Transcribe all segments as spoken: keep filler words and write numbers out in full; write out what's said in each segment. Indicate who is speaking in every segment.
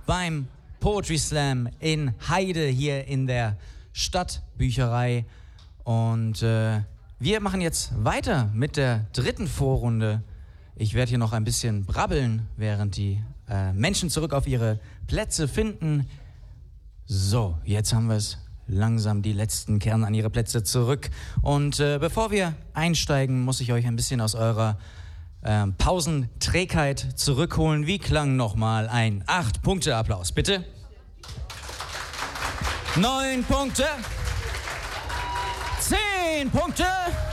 Speaker 1: beim Poetry Slam in Heide hier in der Stadtbücherei. Und äh, wir machen jetzt weiter mit der dritten Vorrunde. Ich werde hier noch ein bisschen brabbeln, während die äh, Menschen zurück auf ihre Plätze finden. So, jetzt haben wir es. Langsam die letzten kehren an ihre Plätze zurück. Und äh, bevor wir einsteigen, muss ich euch ein bisschen aus eurer äh, Pausenträgheit zurückholen. Wie klang nochmal ein acht-Punkte-Applaus, bitte? Neun Punkte. Zehn Punkte.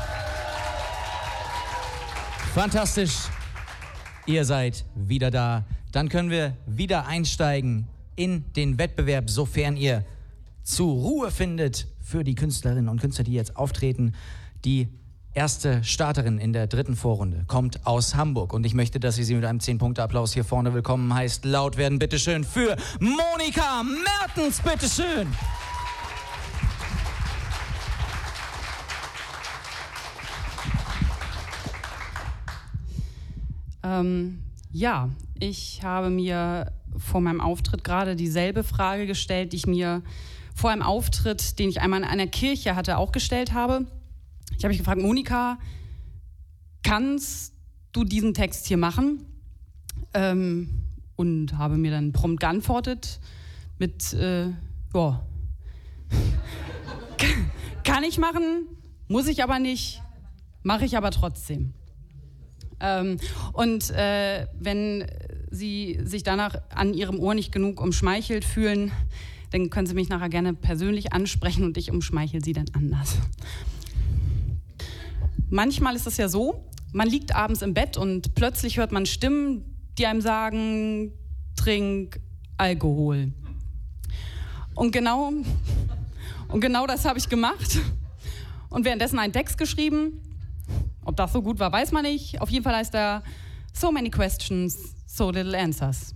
Speaker 1: Fantastisch. Ihr seid wieder da. Dann können wir wieder einsteigen in den Wettbewerb, sofern ihr zur Ruhe findet für die Künstlerinnen und Künstler, die jetzt auftreten. Die erste Starterin in der dritten Vorrunde kommt aus Hamburg und ich möchte, dass ihr sie mit einem zehn-Punkte-Applaus hier vorne willkommen heißt. Laut werden, bitteschön, für Monika Mertens, bitteschön.
Speaker 2: Ähm, ja, ich habe mir vor meinem Auftritt gerade dieselbe Frage gestellt, die ich mir vor einem Auftritt, den ich einmal in einer Kirche hatte, auch gestellt habe. Ich habe mich gefragt, Monika, kannst du diesen Text hier machen? Ähm, und habe mir dann prompt geantwortet mit, äh, ja, kann ich machen, muss ich aber nicht, mache ich aber trotzdem. Ähm, und äh, wenn Sie sich danach an Ihrem Ohr nicht genug umschmeichelt fühlen, dann können Sie mich nachher gerne persönlich ansprechen und ich umschmeichel Sie dann anders. Manchmal ist es ja so, man liegt abends im Bett und plötzlich hört man Stimmen, die einem sagen, trink Alkohol. Und genau, und genau das habe ich gemacht und währenddessen einen Text geschrieben. Ob das so gut war, weiß man nicht. Auf jeden Fall heißt er So many questions, so little answers.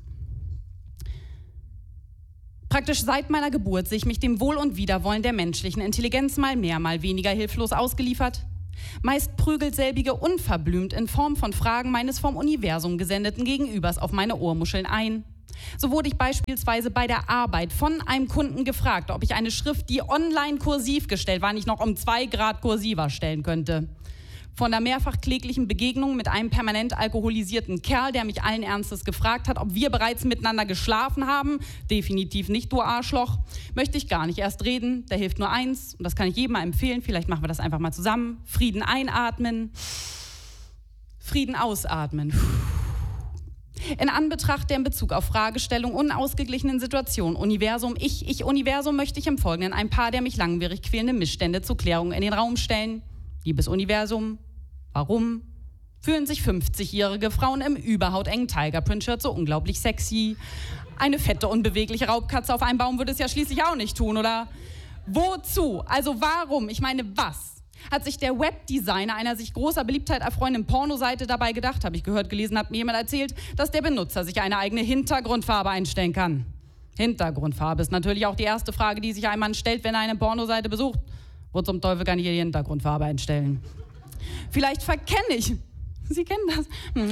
Speaker 2: Praktisch seit meiner Geburt sehe ich mich dem Wohl und Widerwollen der menschlichen Intelligenz mal mehr, mal weniger hilflos ausgeliefert. Meist prügelt selbige unverblümt in Form von Fragen meines vom Universum gesendeten Gegenübers auf meine Ohrmuscheln ein. So wurde ich beispielsweise bei der Arbeit von einem Kunden gefragt, ob ich eine Schrift, die online kursiv gestellt war, nicht noch um zwei Grad kursiver stellen könnte. Von der mehrfach kläglichen Begegnung mit einem permanent alkoholisierten Kerl, der mich allen Ernstes gefragt hat, ob wir bereits miteinander geschlafen haben, definitiv nicht, du Arschloch, möchte ich gar nicht erst reden. Da hilft nur eins, und das kann ich jedem mal empfehlen, vielleicht machen wir das einfach mal zusammen. Frieden einatmen, Frieden ausatmen. In Anbetracht der in Bezug auf Fragestellung unausgeglichenen Situation Universum, ich, ich Universum, möchte ich im Folgenden ein paar der mich langwierig quälenden Missstände zur Klärung in den Raum stellen. Liebes Universum, warum fühlen sich fünfzigjährige Frauen im überhautengen Tiger-Print-Shirt so unglaublich sexy? Eine fette, unbewegliche Raubkatze auf einem Baum würde es ja schließlich auch nicht tun, oder? Wozu? Also warum? Ich meine, was? Hat sich der Webdesigner einer sich großer Beliebtheit erfreuenden Pornoseite dabei gedacht, habe ich gehört, gelesen, hat mir jemand erzählt, dass der Benutzer sich eine eigene Hintergrundfarbe einstellen kann. Hintergrundfarbe ist natürlich auch die erste Frage, die sich ein Mann stellt, wenn er eine Pornoseite besucht. Wo zum Teufel kann ich hier die Hintergrundfarbe einstellen? Vielleicht verkenne ich. Sie kennen das.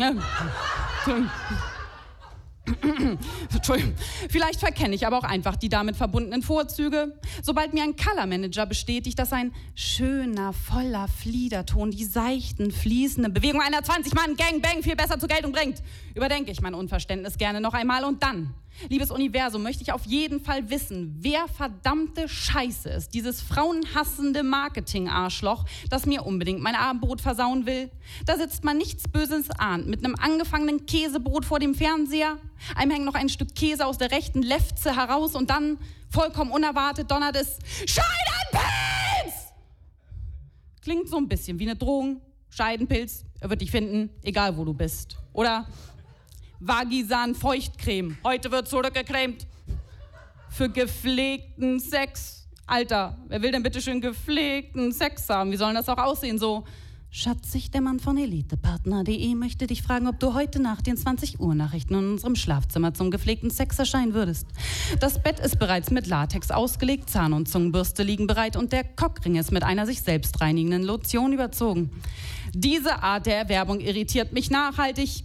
Speaker 2: Entschuldigung. Vielleicht verkenne ich aber auch einfach die damit verbundenen Vorzüge. Sobald mir ein Color Manager bestätigt, dass ein schöner, voller Fliederton die seichten, fließenden Bewegungen einer zwanzig-Mann-Gangbang viel besser zur Geltung bringt, überdenke ich mein Unverständnis gerne noch einmal und dann, liebes Universum, möchte ich auf jeden Fall wissen, wer verdammte Scheiße ist, dieses frauenhassende Marketing-Arschloch, das mir unbedingt mein Abendbrot versauen will. Da sitzt man nichts Böses ahnt, mit einem angefangenen Käsebrot vor dem Fernseher, einem hängt noch ein Stück Käse aus der rechten Lefze heraus und dann, vollkommen unerwartet, donnert es Scheidenpilz! Klingt so ein bisschen wie eine Drohung. Scheidenpilz, er wird dich finden, egal wo du bist. Oder Vagisan Feuchtcreme. Heute wird zurückgecremt. Für gepflegten Sex. Alter, wer will denn bitte schön gepflegten Sex haben? Wie soll das auch aussehen? So, Schatzig, der Mann von elitepartner punkt de möchte dich fragen, ob du heute nach den zwanzig Uhr Nachrichten in unserem Schlafzimmer zum gepflegten Sex erscheinen würdest. Das Bett ist bereits mit Latex ausgelegt, Zahn- und Zungenbürste liegen bereit und der Cockring ist mit einer sich selbst reinigenden Lotion überzogen. Diese Art der Erwerbung irritiert mich nachhaltig.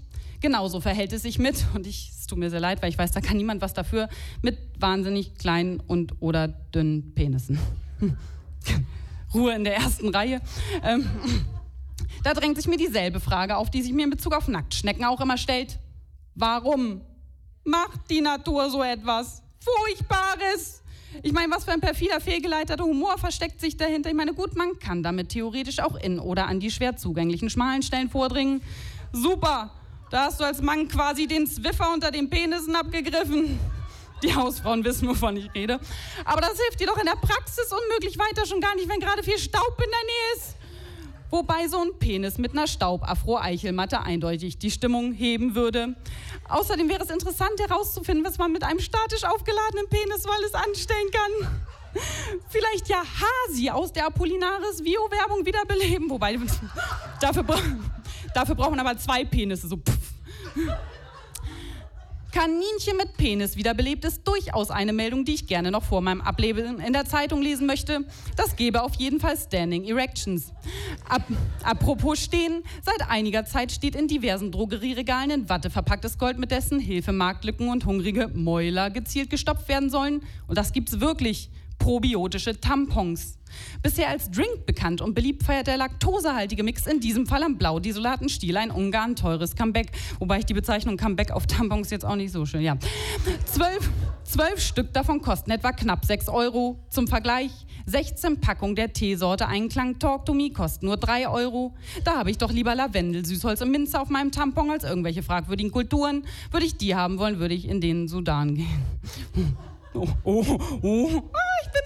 Speaker 2: Genauso verhält es sich mit, und ich, es tut mir sehr leid, weil ich weiß, da kann niemand was dafür, mit wahnsinnig kleinen und oder dünnen Penissen. Ruhe in der ersten Reihe. Ähm, da drängt sich mir dieselbe Frage auf, die sich mir in Bezug auf Nacktschnecken auch immer stellt. Warum macht die Natur so etwas Furchtbares? Ich meine, was für ein perfider, fehlgeleiteter Humor versteckt sich dahinter? Ich meine, gut, man kann damit theoretisch auch in oder an die schwer zugänglichen schmalen Stellen vordringen. Super, da hast du als Mann quasi den Zwiffer unter den Penissen abgegriffen. Die Hausfrauen wissen, wovon ich rede. Aber das hilft dir doch in der Praxis unmöglich weiter, schon gar nicht, wenn gerade viel Staub in der Nähe ist. Wobei so ein Penis mit einer Staub-Afro-Eichelmatte eindeutig die Stimmung heben würde. Außerdem wäre es interessant herauszufinden, was man mit einem statisch aufgeladenen Penis alles anstellen kann. Vielleicht ja Hasi aus der Apollinaris-Vio-Werbung wiederbeleben. Wobei, dafür, bra dafür braucht man aber zwei Penisse. So pff. Kaninchen mit Penis wiederbelebt ist durchaus eine Meldung, die ich gerne noch vor meinem Ableben in der Zeitung lesen möchte. Das gäbe auf jeden Fall Standing Erections. Ap apropos stehen, seit einiger Zeit steht in diversen Drogerieregalen in Watte verpacktes Gold, mit dessen Hilfe Marktlücken und hungrige Mäuler gezielt gestopft werden sollen. Und das gibt's wirklich. Probiotische Tampons. Bisher als Drink bekannt und beliebt feiert der laktosehaltige Mix in diesem Fall am blau-desolaten Stiel ein ungarn teures Comeback. Wobei ich die Bezeichnung Comeback auf Tampons jetzt auch nicht so schön, ja. Zwölf, zwölf Stück davon kosten etwa knapp sechs Euro. Zum Vergleich, sechzehn Packungen der Teesorte Einklang Talk to Me kosten nur drei Euro. Da habe ich doch lieber Lavendel, Süßholz und Minze auf meinem Tampon als irgendwelche fragwürdigen Kulturen. Würde ich die haben wollen, würde ich in den Sudan gehen. Oh, oh, oh, ah, ich bin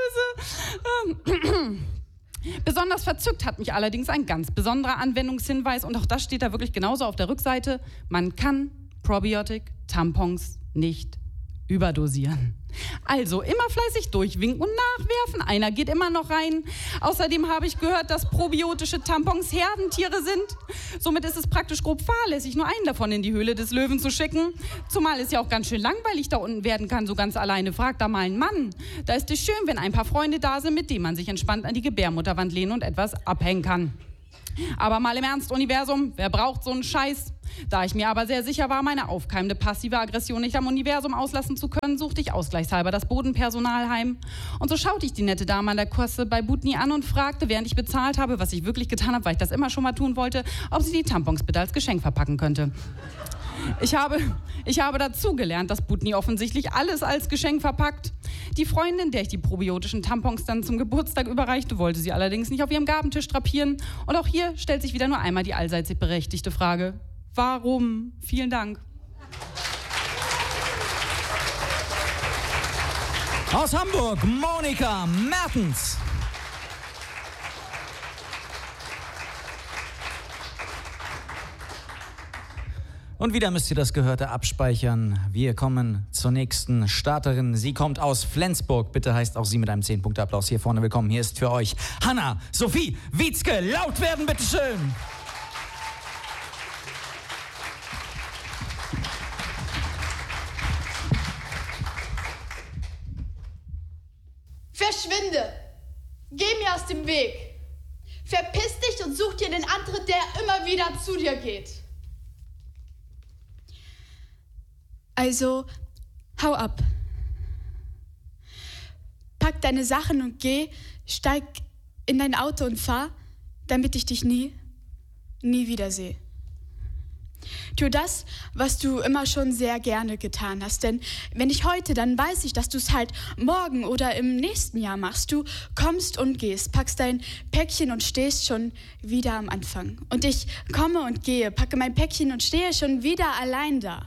Speaker 2: so böse. Ähm. Besonders verzückt hat mich allerdings ein ganz besonderer Anwendungshinweis, und auch das steht da wirklich genauso auf der Rückseite. Man kann Probiotik-Tampons nicht überdosieren. Also immer fleißig durchwinken und nachwerfen. Einer geht immer noch rein. Außerdem habe ich gehört, dass probiotische Tampons Herdentiere sind. Somit ist es praktisch grob fahrlässig, nur einen davon in die Höhle des Löwen zu schicken. Zumal es ja auch ganz schön langweilig da unten werden kann, so ganz alleine. Fragt da mal einen Mann. Da ist es schön, wenn ein paar Freunde da sind, mit denen man sich entspannt an die Gebärmutterwand lehnen und etwas abhängen kann. Aber mal im Ernst, Universum, wer braucht so einen Scheiß? Da ich mir aber sehr sicher war, meine aufkeimende passive Aggression nicht am Universum auslassen zu können, suchte ich ausgleichshalber das Bodenpersonal heim. Und so schaute ich die nette Dame an der Kasse bei Butni an und fragte, während ich bezahlt habe, was ich wirklich getan habe, weil ich das immer schon mal tun wollte, ob sie die Tampons bitte als Geschenk verpacken könnte. Ich habe, ich habe dazugelernt, dass Butni offensichtlich alles als Geschenk verpackt. Die Freundin, der ich die probiotischen Tampons dann zum Geburtstag überreichte, wollte sie allerdings nicht auf ihrem Gabentisch drapieren. Und auch hier stellt sich wieder nur einmal die allseits berechtigte Frage: Warum? Vielen Dank.
Speaker 1: Aus Hamburg, Monika Mertens. Und wieder müsst ihr das Gehörte abspeichern. Wir kommen zur nächsten Starterin. Sie kommt aus Flensburg. Bitte heißt auch sie mit einem zehn-Punkte-Applaus hier vorne willkommen. Hier ist für euch Hanna Sophie Wietzke. Laut werden, bitteschön.
Speaker 3: Verschwinde! Geh mir aus dem Weg! Verpiss dich und such dir den anderen, der immer wieder zu dir geht. Also, hau ab. Pack deine Sachen und geh, steig in dein Auto und fahr, damit ich dich nie, nie wiedersehe. Tu das, was du immer schon sehr gerne getan hast, denn wenn ich heute, dann weiß ich, dass du es halt morgen oder im nächsten Jahr machst. Du kommst und gehst, packst dein Päckchen und stehst schon wieder am Anfang. Und ich komme und gehe, packe mein Päckchen und stehe schon wieder allein da.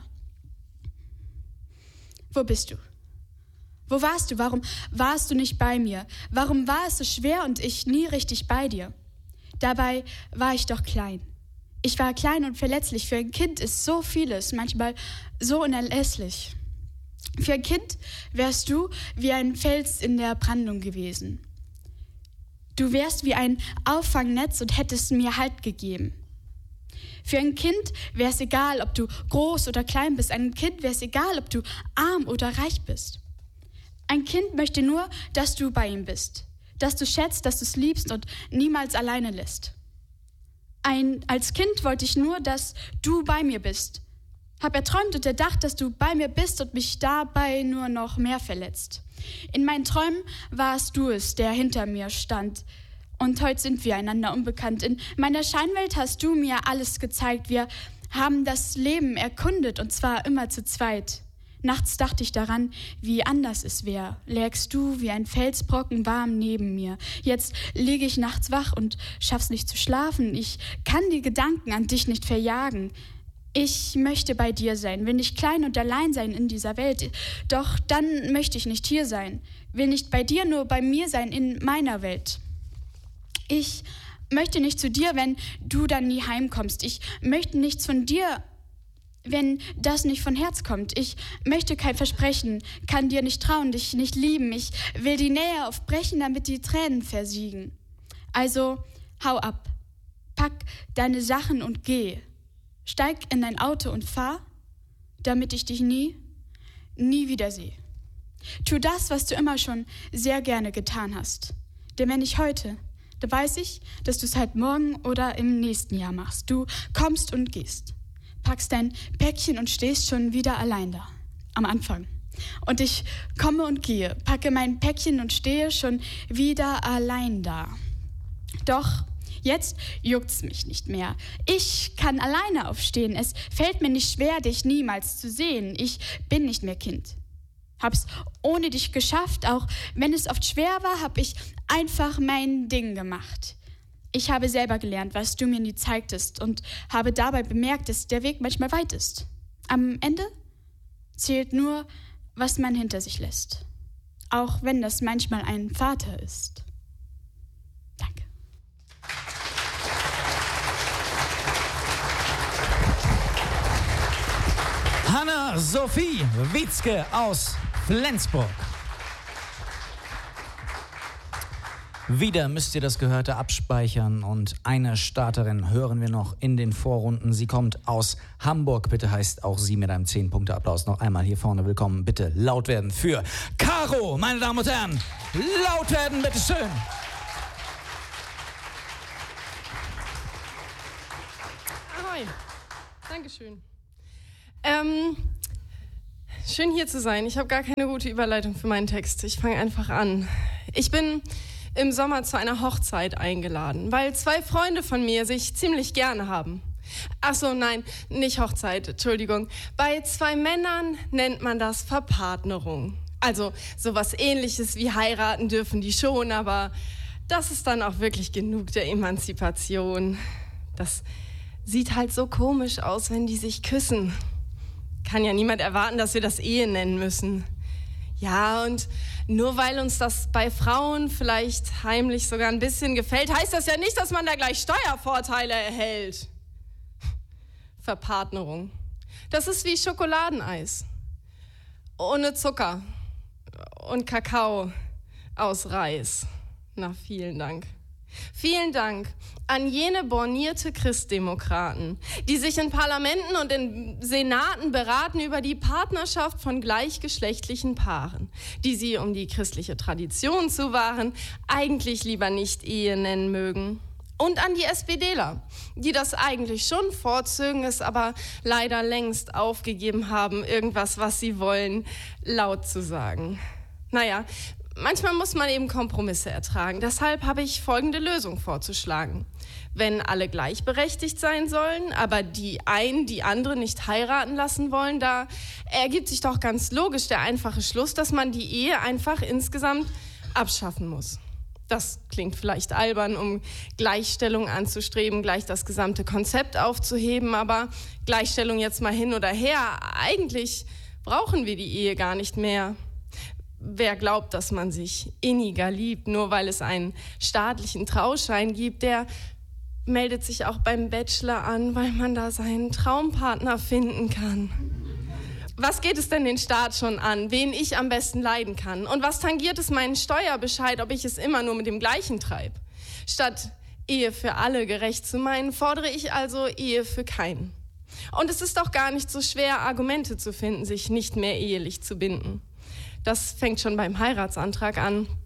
Speaker 3: Wo bist du? Wo warst du? Warum warst du nicht bei mir? Warum war es so schwer und ich nie richtig bei dir? Dabei war ich doch klein. Ich war klein und verletzlich. Für ein Kind ist so vieles, manchmal so unerlässlich. Für ein Kind wärst du wie ein Fels in der Brandung gewesen. Du wärst wie ein Auffangnetz und hättest mir Halt gegeben. Für ein Kind wäre es egal, ob du groß oder klein bist. Ein Kind wäre es egal, ob du arm oder reich bist. Ein Kind möchte nur, dass du bei ihm bist, dass du schätzt, dass du es liebst und niemals alleine lässt. Ein, als Kind wollte ich nur, dass du bei mir bist. Hab erträumt und erdacht, dass du bei mir bist und mich dabei nur noch mehr verletzt. In meinen Träumen warst du es, der hinter mir stand. Und heute sind wir einander unbekannt. In meiner Scheinwelt hast du mir alles gezeigt. Wir haben das Leben erkundet und zwar immer zu zweit. Nachts dachte ich daran, wie anders es wäre. Lägst du wie ein Felsbrocken warm neben mir. Jetzt liege ich nachts wach und schaff's nicht zu schlafen. Ich kann die Gedanken an dich nicht verjagen. Ich möchte bei dir sein, will nicht klein und allein sein in dieser Welt. Doch dann möchte ich nicht hier sein. Will nicht bei dir, nur bei mir sein in meiner Welt. Ich möchte nicht zu dir, wenn du dann nie heimkommst. Ich möchte nichts von dir, wenn das nicht von Herz kommt. Ich möchte kein Versprechen, kann dir nicht trauen, dich nicht lieben. Ich will die Nähe aufbrechen, damit die Tränen versiegen. Also hau ab, pack deine Sachen und geh. Steig in dein Auto und fahr, damit ich dich nie, nie wiedersehe. Tu das, was du immer schon sehr gerne getan hast. Denn wenn ich heute, da weiß ich, dass du es halt morgen oder im nächsten Jahr machst. Du kommst und gehst, packst dein Päckchen und stehst schon wieder allein da, am Anfang. Und ich komme und gehe, packe mein Päckchen und stehe schon wieder allein da. Doch jetzt juckt's mich nicht mehr. Ich kann alleine aufstehen. Es fällt mir nicht schwer, dich niemals zu sehen. Ich bin nicht mehr Kind. Hab's ohne dich geschafft, auch wenn es oft schwer war, hab ich einfach mein Ding gemacht. Ich habe selber gelernt, was du mir nie zeigtest und habe dabei bemerkt, dass der Weg manchmal weit ist. Am Ende zählt nur, was man hinter sich lässt. Auch wenn das manchmal ein Vater ist. Danke.
Speaker 1: Hanna-Sophie Wietzke aus Flensburg. Wieder müsst ihr das Gehörte abspeichern und eine Starterin hören wir noch in den Vorrunden. Sie kommt aus Hamburg. Bitte heißt auch sie mit einem zehn-Punkte-Applaus noch einmal hier vorne willkommen. Bitte laut werden für Caro, meine Damen und Herren. Laut werden, bitteschön.
Speaker 4: Ahoi. Dankeschön. Ähm, schön hier zu sein. Ich habe gar keine gute Überleitung für meinen Text. Ich fange einfach an. Ich bin im Sommer zu einer Hochzeit eingeladen, weil zwei Freunde von mir sich ziemlich gerne haben. Ach so, nein, nicht Hochzeit, Entschuldigung. Bei zwei Männern nennt man das Verpartnerung. Also sowas Ähnliches wie heiraten dürfen die schon, aber das ist dann auch wirklich genug der Emanzipation. Das sieht halt so komisch aus, wenn die sich küssen. Kann ja niemand erwarten, dass wir das Ehe nennen müssen. Ja, und nur weil uns das bei Frauen vielleicht heimlich sogar ein bisschen gefällt, heißt das ja nicht, dass man da gleich Steuervorteile erhält. Verpartnerung. Das ist wie Schokoladeneis. Ohne Zucker und Kakao aus Reis. Na, vielen Dank. Vielen Dank an jene bornierte Christdemokraten, die sich in Parlamenten und in Senaten beraten über die Partnerschaft von gleichgeschlechtlichen Paaren, die sie, um die christliche Tradition zu wahren, eigentlich lieber nicht Ehe nennen mögen. Und an die SPDler, die das eigentlich schon vorzögen, es aber leider längst aufgegeben haben, irgendwas, was sie wollen, laut zu sagen. Naja, manchmal muss man eben Kompromisse ertragen. Deshalb habe ich folgende Lösung vorzuschlagen. Wenn alle gleichberechtigt sein sollen, aber die einen die andere nicht heiraten lassen wollen, da ergibt sich doch ganz logisch der einfache Schluss, dass man die Ehe einfach insgesamt abschaffen muss. Das klingt vielleicht albern, um Gleichstellung anzustreben, gleich das gesamte Konzept aufzuheben, aber Gleichstellung jetzt mal hin oder her, eigentlich brauchen wir die Ehe gar nicht mehr. Wer glaubt, dass man sich inniger liebt, nur weil es einen staatlichen Trauschein gibt, der meldet sich auch beim Bachelor an, weil man da seinen Traumpartner finden kann. Was geht es denn den Staat schon an, wen ich am besten leiden kann? Und was tangiert es meinen Steuerbescheid, ob ich es immer nur mit dem gleichen treibe? Statt Ehe für alle gerecht zu meinen, fordere ich also Ehe für keinen. Und es ist auch gar nicht so schwer, Argumente zu finden, sich nicht mehr ehelich zu binden. Das fängt schon beim Heiratsantrag an.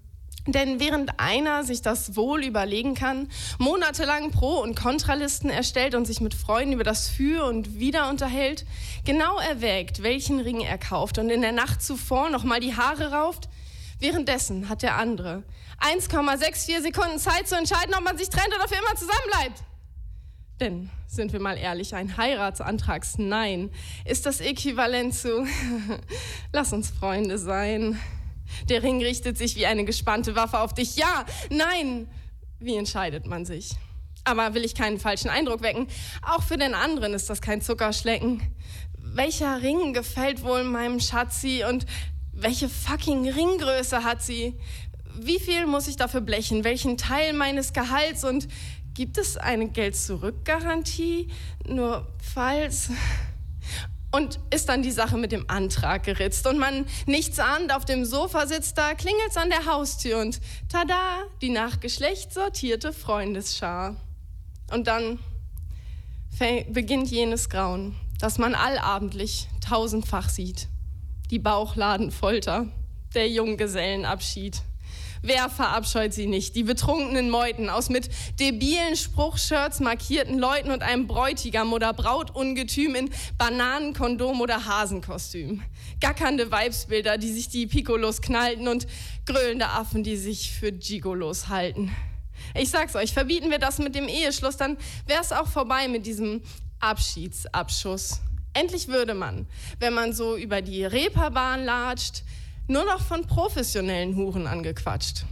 Speaker 4: Denn während einer sich das wohl überlegen kann, monatelang Pro- und Kontralisten erstellt und sich mit Freunden über das Für und Wider unterhält, genau erwägt, welchen Ring er kauft und in der Nacht zuvor nochmal die Haare rauft, währenddessen hat der andere eins Komma vierundsechzig Sekunden Zeit zu entscheiden, ob man sich trennt oder für immer zusammenbleibt. Denn, sind wir mal ehrlich, ein Heiratsantrags-Nein ist das Äquivalent zu lass uns Freunde sein. Der Ring richtet sich wie eine gespannte Waffe auf dich. Ja, nein. Wie entscheidet man sich? Aber will ich keinen falschen Eindruck wecken? Auch für den anderen ist das kein Zuckerschlecken. Welcher Ring gefällt wohl meinem Schatzi und welche fucking Ringgröße hat sie? Wie viel muss ich dafür blechen? Welchen Teil meines Gehalts? Und gibt es eine Geld-Zurück-Garantie? Nur falls... Und ist dann die Sache mit dem Antrag geritzt und man nichts ahnt auf dem Sofa sitzt, da klingelt's an der Haustür und tada, die nach Geschlecht sortierte Freundesschar. Und dann beginnt jenes Grauen, das man allabendlich tausendfach sieht. Die Bauchladenfolter, der Junggesellenabschied. Wer verabscheut sie nicht? Die betrunkenen Meuten aus mit debilen Spruchshirts markierten Leuten und einem Bräutigam oder Brautungetüm in Bananenkondom oder Hasenkostüm. Gackernde Weibsbilder, die sich die Piccolos knallten und gröhlende Affen, die sich für Gigolos halten. Ich sag's euch, verbieten wir das mit dem Eheschluss, dann wär's auch vorbei mit diesem Abschiedsabschuss. Endlich würde man, wenn man so über die Reeperbahn latscht, nur noch von professionellen Huren angequatscht.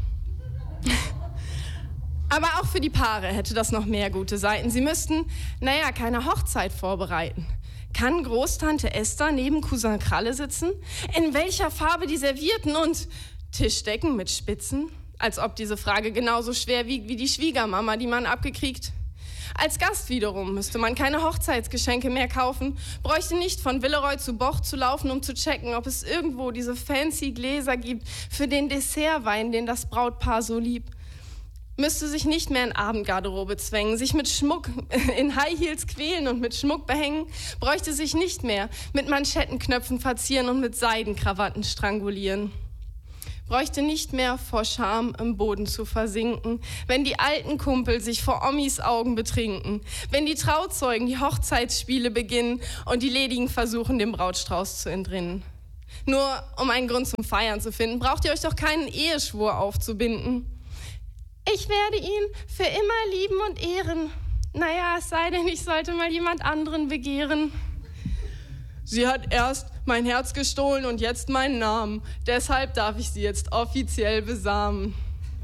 Speaker 4: Aber auch für die Paare hätte das noch mehr gute Seiten. Sie müssten, naja, keine Hochzeit vorbereiten. Kann Großtante Esther neben Cousin Kralle sitzen? In welcher Farbe die Servietten und Tischdecken mit Spitzen? Als ob diese Frage genauso schwer wiegt wie die Schwiegermama, die man abgekriegt. Als Gast wiederum müsste man keine Hochzeitsgeschenke mehr kaufen, bräuchte nicht von Villeroy zu Boch zu laufen, um zu checken, ob es irgendwo diese fancy Gläser gibt für den Dessertwein, den das Brautpaar so liebt. Müsste sich nicht mehr in Abendgarderobe zwängen, sich mit Schmuck in High Heels quälen und mit Schmuck behängen, bräuchte sich nicht mehr mit Manschettenknöpfen verzieren und mit Seidenkrawatten strangulieren. Bräuchte nicht mehr vor Scham im Boden zu versinken, wenn die alten Kumpel sich vor Omis Augen betrinken, wenn die Trauzeugen die Hochzeitsspiele beginnen und die Ledigen versuchen, dem Brautstrauß zu entrinnen. Nur um einen Grund zum Feiern zu finden, braucht ihr euch doch keinen Eheschwur aufzubinden. Ich werde ihn für immer lieben und ehren. Naja, es sei denn, ich sollte mal jemand anderen begehren. Sie hat erst mein Herz gestohlen und jetzt meinen Namen. Deshalb darf ich sie jetzt offiziell besamen.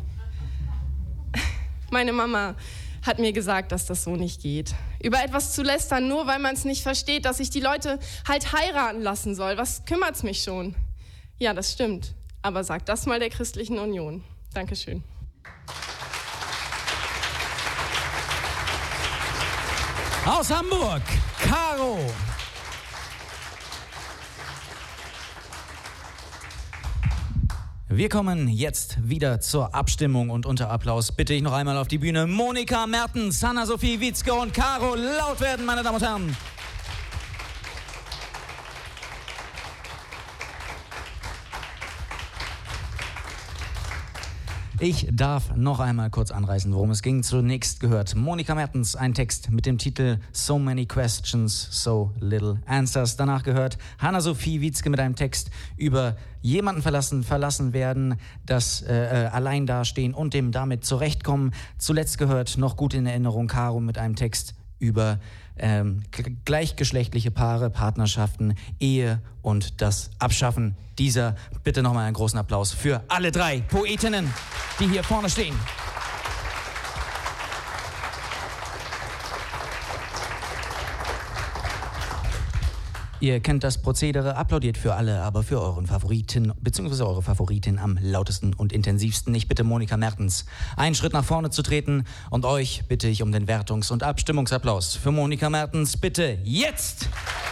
Speaker 4: Meine Mama hat mir gesagt, dass das so nicht geht. Über etwas zu lästern, nur weil man es nicht versteht, dass ich die Leute halt heiraten lassen soll. Was kümmert's mich schon? Ja, das stimmt. Aber sagt das mal der Christlichen Union. Dankeschön.
Speaker 1: Aus Hamburg, Caro. Wir kommen jetzt wieder zur Abstimmung und unter Applaus bitte ich noch einmal auf die Bühne Monika Mertens, Hanna-Sophie Wietzke und Caro laut werden, meine Damen und Herren. Ich darf noch einmal kurz anreißen, worum es ging. Zunächst gehört Monika Mertens ein Text mit dem Titel So Many Questions, So Little Answers. Danach gehört Hanna-Sophie Wietzke mit einem Text über jemanden verlassen, verlassen werden, das äh, allein dastehen und dem damit zurechtkommen. Zuletzt gehört noch gut in Erinnerung Caro mit einem Text über ähm, gleichgeschlechtliche Paare, Partnerschaften, Ehe und das Abschaffen dieser. Bitte nochmal einen großen Applaus für alle drei Poetinnen, die hier vorne stehen. Ihr kennt das Prozedere, applaudiert für alle, aber für euren Favoriten bzw. eure Favoritin am lautesten und intensivsten. Ich bitte Monika Mertens, einen Schritt nach vorne zu treten und euch bitte ich um den Wertungs- und Abstimmungsapplaus. Für Monika Mertens bitte jetzt!